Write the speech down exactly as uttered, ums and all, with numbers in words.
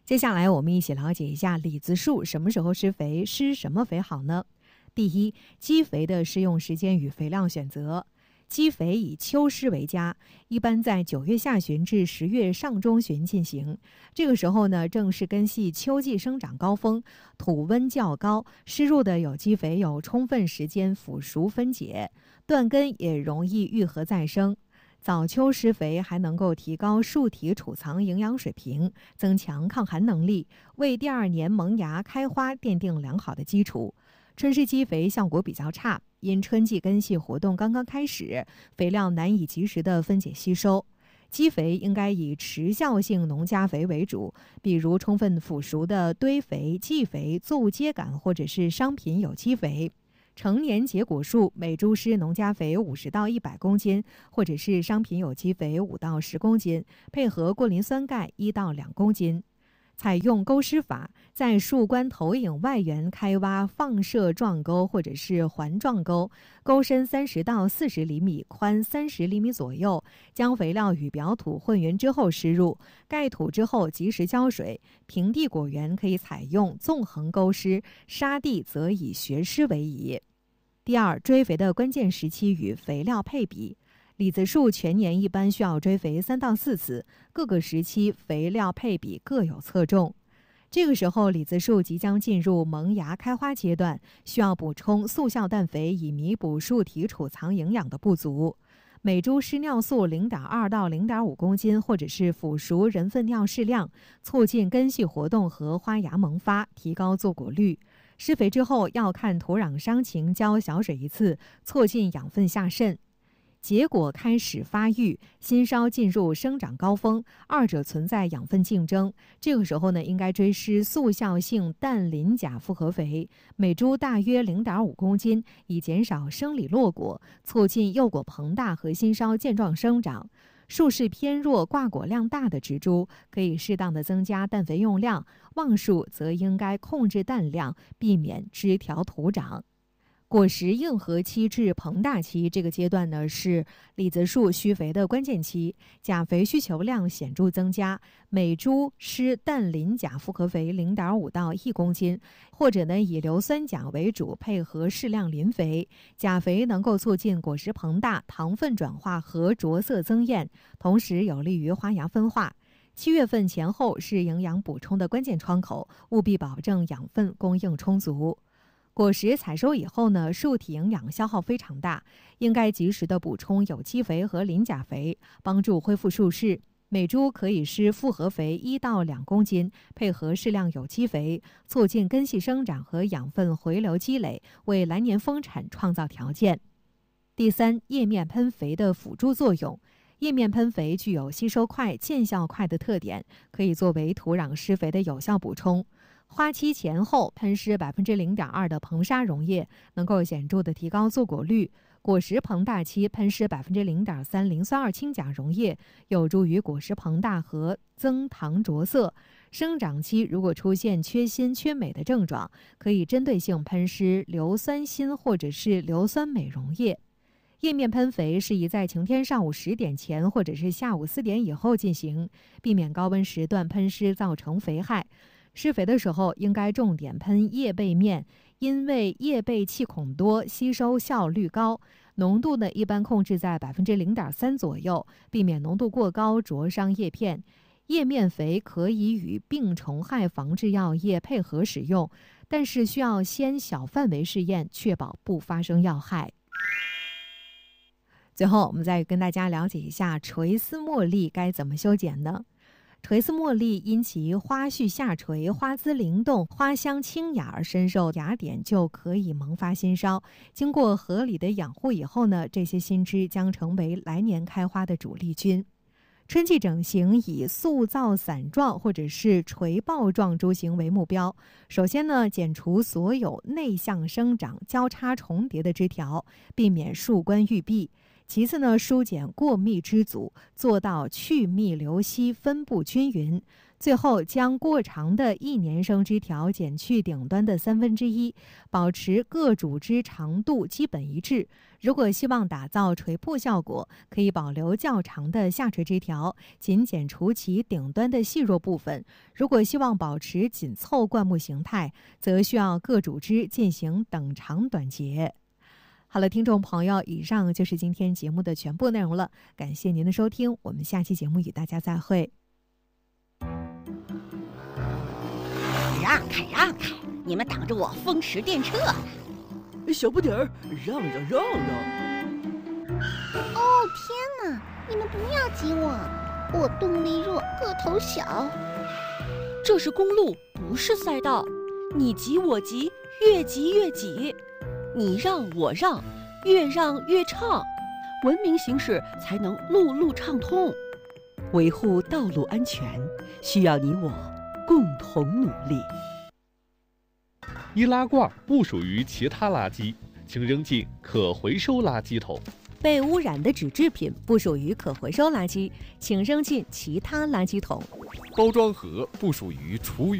接下来我们一起了解一下李子树什么时候施肥，施什么肥好呢？第一，基肥的施用时间与肥料选择。基肥以秋施为佳，一般在九月下旬至十月上中旬进行。这个时候呢，正是根系秋季生长高峰，土温较高，施入的有机肥有充分时间腐熟分解，断根也容易愈合再生。早秋施肥还能够提高树体储藏营养水平，增强抗寒能力，为第二年萌芽开花奠定良好的基础。春施基肥效果比较差，因春季根系活动刚刚开始，肥料难以及时的分解吸收。基肥应该以持效性农家肥为主，比如充分腐熟的堆肥、稷肥、作物秸秆或者是商品有机肥。成年结果树每株施农家肥五十到一百公斤，或者是商品有机肥五到十公斤，配合过磷酸钙一到两公斤。采用沟施法，在树冠投影外缘开挖放射状沟或者是环状沟，沟深三十到四十厘米，宽三十厘米左右。将肥料与表土混匀之后施入，盖土之后及时浇水。平地果园可以采用纵横沟施，沙地则以学施为宜。第二，追肥的关键时期与肥料配比。李子树全年一般需要追肥三到四次，各个时期肥料配比各有侧重。这个时候，李子树即将进入萌芽开花阶段，需要补充速效氮肥，以弥补树体储藏营养的不足。每株施尿素 零点二 到 零点五 公斤，或者是腐熟人粪尿适量，促进根系活动和花芽萌发，提高坐果率。施肥之后要看土壤伤情，浇小水一次，促进养分下渗。结果开始发育，新梢进入生长高峰，二者存在养分竞争。这个时候呢，应该追施速效性氮磷钾复合肥，每株大约 零点五 公斤，以减少生理落果，促进幼果膨大和新梢健壮生长。树势偏弱、挂果量大的植株，可以适当的增加氮肥用量；旺树则应该控制氮量，避免枝条徒长。果实硬核期至膨大期这个阶段呢，是李子树需肥的关键期，钾肥需求量显著增加，每株施氮磷钾复合肥 零点五 到一公斤，或者呢以硫酸钾为主，配合适量磷肥。钾肥能够促进果实膨大、糖分转化和着色增艳，同时有利于花芽分化。七月份前后是营养补充的关键窗口，务必保证养分供应充足。果实采收以后呢，树体营养消耗非常大，应该及时的补充有机肥和磷钾肥，帮助恢复树势。每株可以施复合肥一到两公斤，配合适量有机肥，促进根系生长和养分回流积累，为来年丰产创造条件。第三，叶面喷肥的辅助作用。叶面喷肥具有吸收快、见效快的特点，可以作为土壤施肥的有效补充。花期前后喷施 百分之零点二 的硼砂溶液，能够显著的提高坐果率。果实膨大期喷施 百分之零点三 磷酸二氢钾溶液，有助于果实膨大和增糖着色。生长期如果出现缺锌缺镁的症状，可以针对性喷施硫酸锌或者是硫酸镁溶液。叶面喷肥适宜在晴天上午十点前或者是下午四点以后进行，避免高温时段喷施造成肥害。施肥的时候应该重点喷叶背面，因为叶背气孔多，吸收效率高。浓度呢一般控制在 百分之零点三 左右，避免浓度过高灼伤叶片。叶面肥可以与病虫害防治药液配合使用，但是需要先小范围试验，确保不发生药害。最后我们再跟大家了解一下垂丝茉莉该怎么修剪呢？垂丝茉莉因其花序下垂、花姿灵动、花香清雅而深受雅典，就可以萌发新梢。经过合理的养护以后呢，这些新枝将成为来年开花的主力军。春季整形以塑造伞状或者是垂抱状株形为目标。首先呢，剪除所有内向生长、交叉重叠的枝条，避免树冠郁闭。 其次呢，疏解过密之阻，做到去密留稀，分布均匀。最后，将过长的一年生枝条剪去顶端的三分之一，保持各主枝长度基本一致。如果希望打造垂瀑效果，可以保留较长的下垂枝条，仅剪除其顶端的细弱部分。如果希望保持紧凑灌木形态，则需要各主枝进行等长短截。好了，听众朋友，以上就是今天节目的全部内容了，感谢您的收听，我们下期节目与大家再会。 让开让开，你们挡着我风驰电掣呢！ 小不点儿，让让让让！ 哦天哪，你们不要挤我，我动力弱，个头小。 这是公路，不是赛道，你挤我挤，越挤越挤，你让我让，越让越畅，文明行驶才能路路畅通。维护道路安全，需要你我共同努力。 易拉罐不属于其他垃圾，请扔进可回收垃圾桶。 被污染的纸制品不属于可回收垃圾，请扔进其他垃圾桶。 包装盒不属于厨余